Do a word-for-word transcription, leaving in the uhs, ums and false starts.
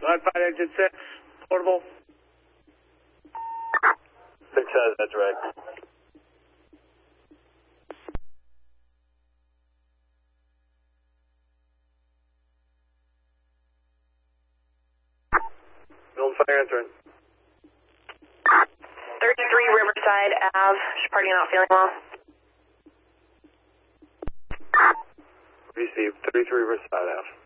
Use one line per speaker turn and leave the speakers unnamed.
Modified engine six, portable.
Six has, that's right.
Build fire entering.
thirty-three Riverside Ave, party not feeling well.
Received, thirty-three Riverside Ave.